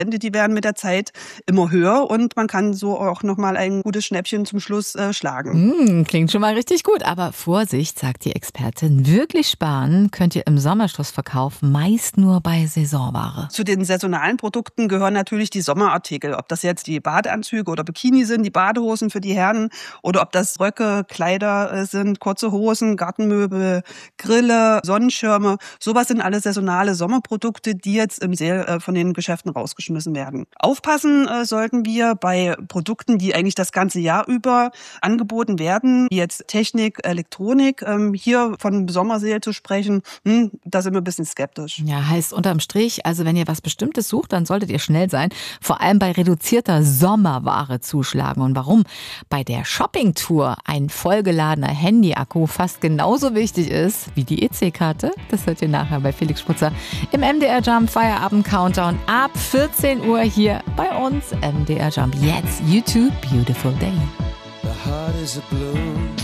Die werden mit der Zeit immer höher und man kann so auch nochmal ein gutes Schnäppchen zum Schluss schlagen. Klingt schon mal richtig gut, aber Vorsicht, sagt die Expertin, wirklich sparen könnt ihr im Sommerschlussverkauf meist nur bei Saisonware. Zu den saisonalen Produkten gehören natürlich die Sommerartikel, ob das jetzt die Badeanzüge oder Bikini sind, die Badehosen für die Herren oder ob das Röcke, Kleider sind, kurze Hosen, Gartenmöbel, Grille, Sonnenschirme. Sowas sind alles saisonale Sommerprodukte, die jetzt im Sale von den Geschäften rausgeschmissen werden. Aufpassen sollten wir bei Produkten, die eigentlich das ganze Jahr über angeboten werden, wie jetzt Technik, Elektronik. Hier von Sommersale zu sprechen, da sind wir ein bisschen skeptisch. Ja, heißt unterm Strich, also wenn ihr was Bestimmtes sucht, dann solltet ihr schnell sein. Vor allem bei reduzierter Sommerware zuschlagen. Und warum? Bei der Shoppingtour ein vollgeladener Handyakku fast genauso wichtig ist wie die EC-Karte. Das hört ihr nachher bei Felix Sputzer im MDR Jump Feierabend Countdown ab 14 Uhr hier bei uns. MDR Jump jetzt. YouTube, Beautiful Day.